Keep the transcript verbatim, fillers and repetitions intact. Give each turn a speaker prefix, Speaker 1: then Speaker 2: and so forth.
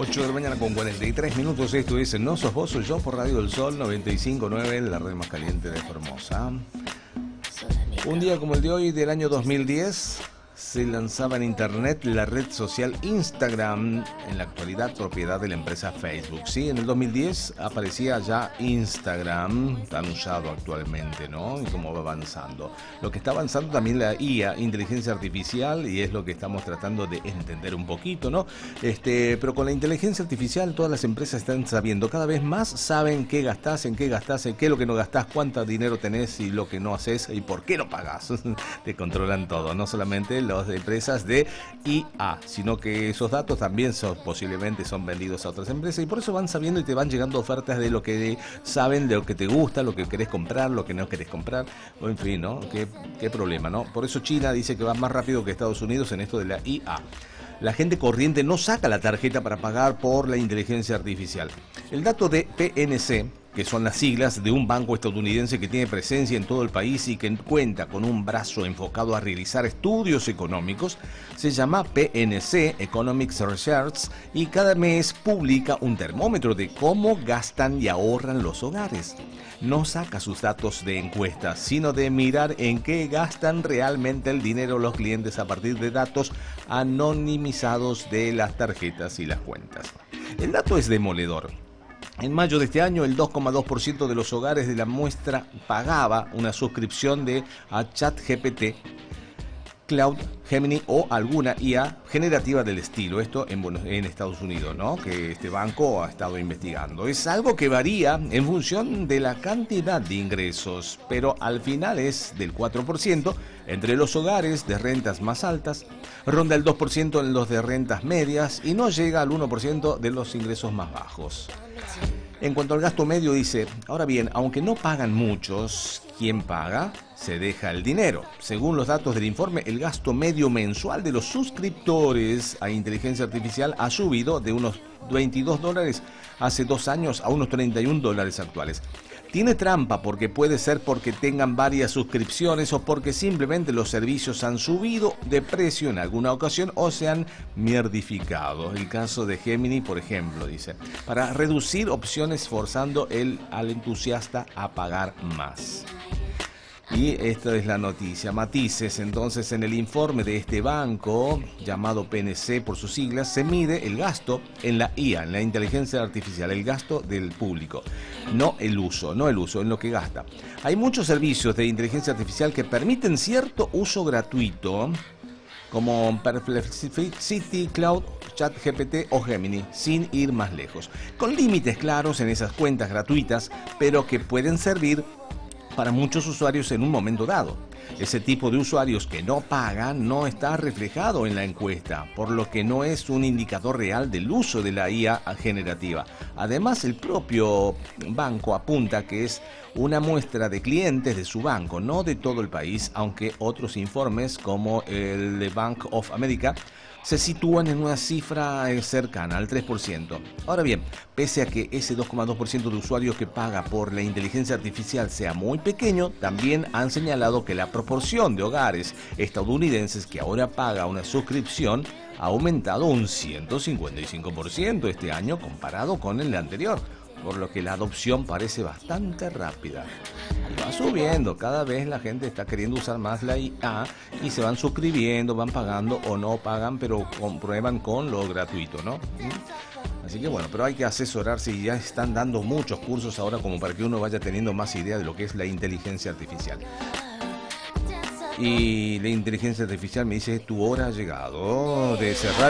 Speaker 1: ocho de la mañana con cuarenta y tres minutos. Esto es No Sos Vos, Soy Yo por Radio del Sol noventa y cinco punto nueve, la red más caliente de Formosa. Un día como el de hoy del año dos mil diez se lanzaba en internet la red social Instagram, en la actualidad propiedad de la empresa Facebook. Sí, en el dos mil diez aparecía ya Instagram, tan usado actualmente, ¿no? Y cómo va avanzando. Lo que está avanzando también la I A, inteligencia artificial, y es lo que estamos tratando de entender un poquito, ¿no? Este, pero con la inteligencia artificial todas las empresas están sabiendo, cada vez más saben qué gastás, en qué gastás, en qué es lo que no gastás, cuánto dinero tenés y lo que no haces y por qué no pagás. Te controlan todo, no solamente las empresas de I A, sino que esos datos también son, posiblemente son vendidos a otras empresas, y por eso van sabiendo y te van llegando ofertas de lo que saben, de lo que te gusta, lo que querés comprar, lo que no querés comprar, o en fin, ¿no? ¿Qué, qué problema, ¿no? Por eso China dice que va más rápido que Estados Unidos en esto de la I A. La gente corriente no saca la tarjeta para pagar por la inteligencia artificial. El dato de P N C, que son las siglas de un banco estadounidense que tiene presencia en todo el país y que cuenta con un brazo enfocado a realizar estudios económicos, se llama P N C, Economics Research, y cada mes publica un termómetro de cómo gastan y ahorran los hogares. No saca sus datos de encuestas, sino de mirar en qué gastan realmente el dinero los clientes a partir de datos anonimizados de las tarjetas y las cuentas. El dato es demoledor. En mayo de este año, el dos coma dos por ciento de los hogares de la muestra pagaba una suscripción de a ChatGPT, Cloud, Gemini o alguna I A generativa del estilo. Esto en, bueno, en Estados Unidos, ¿no? Que este banco ha estado investigando. Es algo que varía en función de la cantidad de ingresos, pero al final es del cuatro por ciento entre los hogares de rentas más altas, ronda el dos por ciento en los de rentas medias y no llega al uno por ciento de los ingresos más bajos. En cuanto al gasto medio, dice, ahora bien, aunque no pagan muchos, ¿quién paga? Se deja el dinero. Según los datos del informe, el gasto medio mensual de los suscriptores a inteligencia artificial ha subido de unos veintidós dólares hace dos años a unos treinta y un dólares actuales. Tiene trampa porque puede ser porque tengan varias suscripciones o porque simplemente los servicios han subido de precio en alguna ocasión o se han mierdificado. El caso de Gemini, por ejemplo, dice, para reducir opciones forzando el, al entusiasta a pagar más. Y esta es la noticia. Matices, entonces, en el informe de este banco, llamado P N C por sus siglas, se mide el gasto en la I A, en la inteligencia artificial, el gasto del público, no el uso, no el uso, en lo que gasta. Hay muchos servicios de inteligencia artificial que permiten cierto uso gratuito, como Perplexity, Cloud, ChatGPT o Gemini, sin ir más lejos, con límites claros en esas cuentas gratuitas, pero que pueden servir para muchos usuarios en un momento dado. Ese tipo de usuarios que no pagan no está reflejado en la encuesta, por lo que no es un indicador real del uso de la I A generativa. Además, el propio banco apunta que es una muestra de clientes de su banco, no de todo el país, aunque otros informes como el de Bank of America se sitúan en una cifra cercana al tres por ciento. Ahora bien, pese a que ese dos coma dos por ciento de usuarios que paga por la inteligencia artificial sea muy pequeño, también han señalado que la proporción de hogares estadounidenses que ahora paga una suscripción ha aumentado un ciento cincuenta y cinco por ciento este año comparado con el anterior, por lo que la adopción parece bastante rápida. Y va subiendo, cada vez la gente está queriendo usar más la I A y se van suscribiendo, van pagando o no pagan, pero comprueban con lo gratuito, ¿no? Así que bueno, pero hay que asesorarse y ya están dando muchos cursos ahora como para que uno vaya teniendo más idea de lo que es la inteligencia artificial. Y la inteligencia artificial me dice, tu hora ha llegado de cerrar